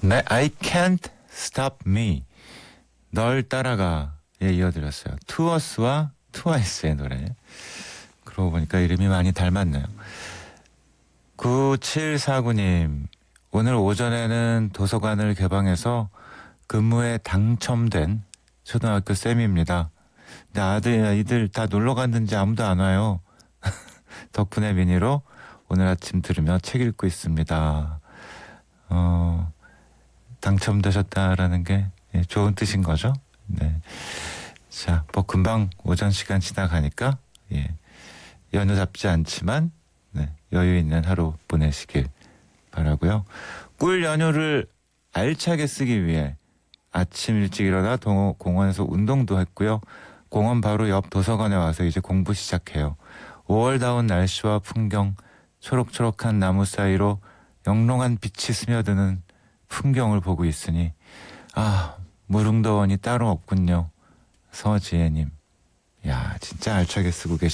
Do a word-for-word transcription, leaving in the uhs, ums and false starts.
네, I can't stop me. 널 따라가에 이어드렸어요. 투어스와 트와이스의 노래. 그러고 보니까 이름이 많이 닮았네요. 구칠사구 님, 오늘 오전에는 도서관을 개방해서 근무에 당첨된 초등학교 쌤입니다. 근데 아들, 아이들 다 놀러 갔는지 아무도 안 와요. 덕분에 미니로 오늘 아침 들으며 책 읽고 있습니다. 어, 당첨되셨다라는 게 좋은 뜻인 거죠. 네. 자, 뭐 금방 오전 시간 지나가니까 예, 연휴답지 않지만 네, 여유 있는 하루 보내시길 바라고요. 꿀 연휴를 알차게 쓰기 위해 아침 일찍 일어나 동, 공원에서 운동도 했고요. 공원 바로 옆 도서관에 와서 이제 공부 시작해요. 오월다운 날씨와 풍경, 초록초록한 나무 사이로 영롱한 빛이 스며드는 풍경을 보고 있으니 아, 무릉도원이 따로 없군요. 서지혜님. 야, 진짜 알차게 쓰고 계시